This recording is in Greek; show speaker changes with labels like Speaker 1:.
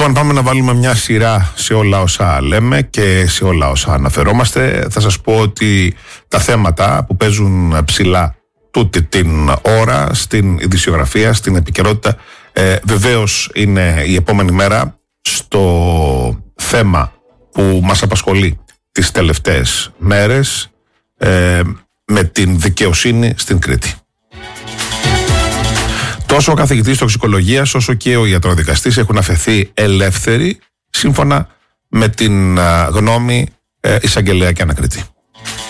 Speaker 1: Λοιπόν, πάμε να βάλουμε μια σειρά σε όλα όσα λέμε και σε όλα όσα αναφερόμαστε. Θα σας πω ότι τα θέματα που παίζουν ψηλά τούτη την ώρα στην ειδησιογραφία, στην επικαιρότητα, βεβαίως είναι η επόμενη μέρα στο θέμα που μας απασχολεί τις τελευταίες μέρες, με την δικαιοσύνη στην Κρήτη. Τόσο ο καθηγητής τοξικολογίας όσο και ο ιατροδικαστής έχουν αφαιθεί ελεύθεροι σύμφωνα με την γνώμη εισαγγελέα και ανακριτή.